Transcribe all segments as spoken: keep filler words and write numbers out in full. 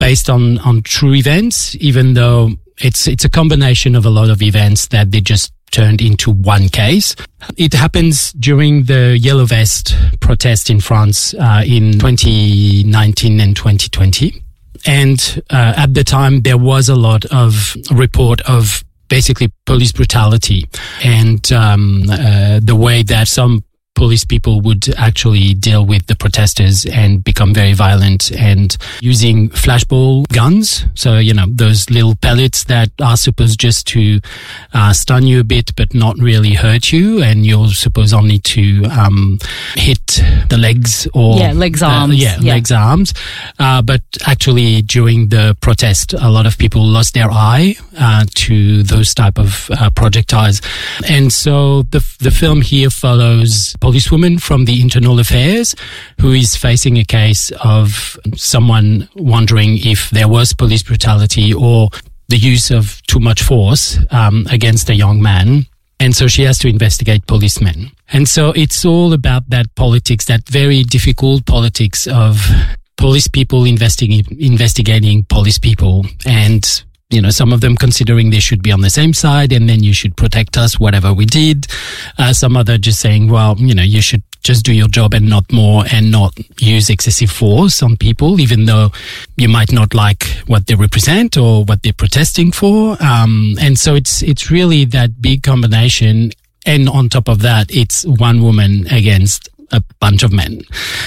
based on, on true events, even though it's it's a combination of a lot of events that they just turned into one case. It happens during the Yellow Vest protest in France uh, in twenty nineteen and twenty twenty. And uh, at the time, there was a lot of report of basically police brutality and um, uh, the way that some police people would actually deal with the protesters and become very violent and using flashball guns. So, you know, those little pellets that are supposed just to uh, stun you a bit but not really hurt you, and you're supposed only to um, hit the legs or... Yeah, legs, arms. Uh, yeah, yeah, legs, arms. Uh, but actually during the protest, a lot of people lost their eye uh, to those type of uh, projectiles. And so the, the film here follows policewoman from the Internal Affairs who is facing a case of someone wondering if there was police brutality or the use of too much force um, against a young man. And so she has to investigate policemen. And so it's all about that politics, that very difficult politics of police people investigating, investigating police people, and you know, some of them considering they should be on the same side and then you should protect us, whatever we did. Uh, some other just saying, well, you know, you should just do your job and not more, and not use excessive force on people, even though you might not like what they represent or what they're protesting for. Um, and so it's, it's really that big combination. And on top of that, it's one woman against a bunch of men.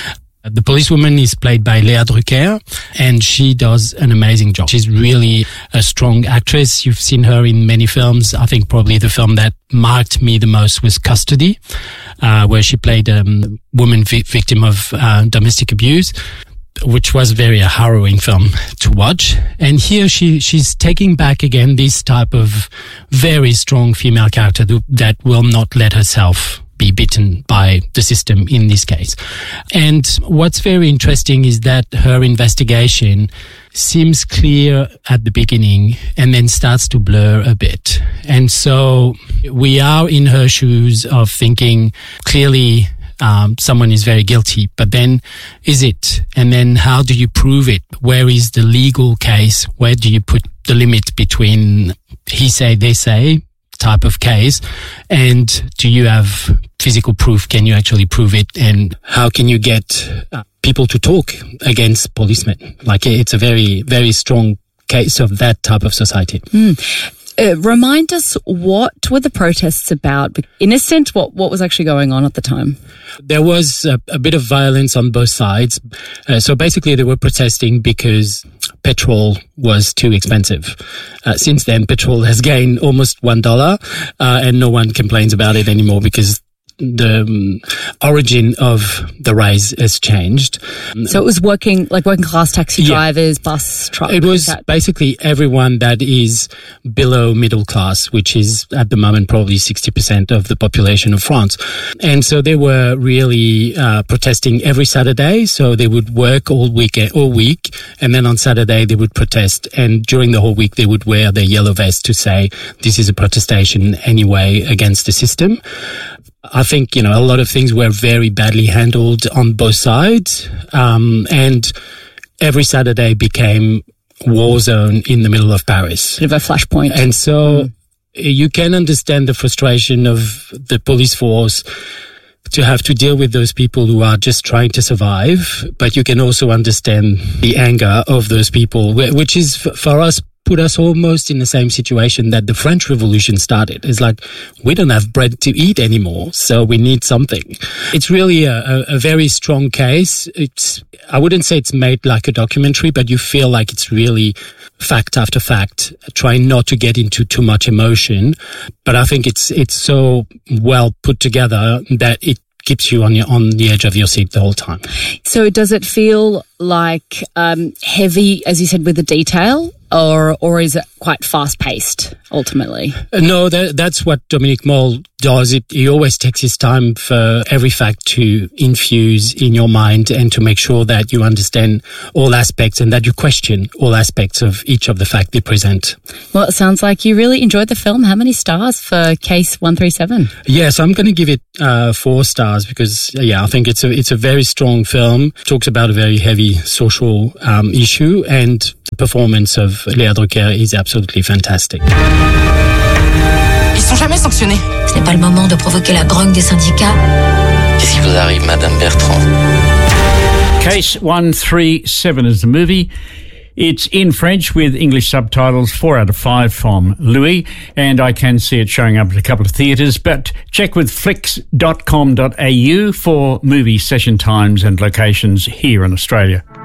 The policewoman is played by Léa Drucker, and she does an amazing job. She's really a strong actress. You've seen her in many films. I think probably the film that marked me the most was Custody, uh, where she played a um, woman vi- victim of uh, domestic abuse, which was very a harrowing film to watch. And here she she's taking back again this type of very strong female character that will not let herself be bitten by the system in this case. And what's very interesting is that her investigation seems clear at the beginning and then starts to blur a bit. And so we are in her shoes of thinking clearly um, someone is very guilty, but then is it? And then how do you prove it? Where is the legal case? Where do you put the limit between he say, they say type of case, and do you have physical proof? Can you actually prove it? And how can you get uh, people to talk against policemen? Like, it's a very, very strong case of that type of society. Mm. Uh, remind us, what were the protests about? In a sense, what, what was actually going on at the time? There was a, a bit of violence on both sides. Uh, so basically they were protesting because petrol was too expensive. Uh, since then, petrol has gained almost one dollar, uh, and no one complains about it anymore because the um, origin of the rise has changed. So it was working, like working class taxi yeah. drivers, bus, truck. It was basically everyone that is below middle class, which is at the moment probably sixty percent of the population of France. And so they were really uh, protesting every Saturday. So they would work all week, all week, and then on Saturday they would protest. And during the whole week they would wear their yellow vest to say this is a protestation anyway against the system. I think, you know, a lot of things were very badly handled on both sides. Um, and every Saturday became war zone in the middle of Paris. Bit of a flashpoint. And so mm. you can understand the frustration of the police force to have to deal with those people who are just trying to survive. But you can also understand the anger of those people, which is for us, put us almost in the same situation that the French Revolution started. It's like, we don't have bread to eat anymore, so we need something. It's really a, a, a very strong case. It's, I wouldn't say it's made like a documentary, but you feel like it's really fact after fact, trying not to get into too much emotion. But I think it's, it's so well put together that it keeps you on your, on the edge of your seat the whole time. So does it feel like um, heavy, as you said, with the detail, or or is it quite fast-paced ultimately? Uh, no, that, that's what Dominique Moll does. It, he always takes his time for every fact to infuse in your mind and to make sure that you understand all aspects and that you question all aspects of each of the facts they present. Well, it sounds like you really enjoyed the film. How many stars for Case one thirty-seven? Yes, I'm going to give it uh, four stars because, yeah, I think it's a it's a very strong film. It talks about a very heavy social um, issue, and the performance of Léa Drucker is absolutely fantastic. Ils sont jamais sanctionnés. Ce n'est pas le moment de provoquer la grogne des syndicats. Qu'est-ce qui vous arrive, Madame Bertrand? Case one thirty-seven is the movie. It's in French with English subtitles, four out of five from Louis, and I can see it showing up at a couple of theatres, but check with flicks dot com dot a u for movie session times and locations here in Australia.